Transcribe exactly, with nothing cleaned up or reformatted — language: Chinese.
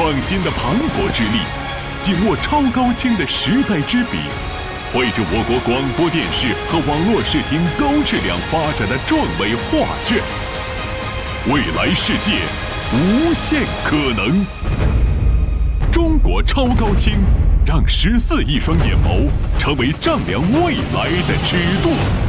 创新的磅礴之力，紧握超高清的时代之笔，绘制我国广播电视和网络视听高质量发展的壮美画卷。未来世界，无限可能。中国超高清，让十四亿双眼眸成为丈量未来的尺度。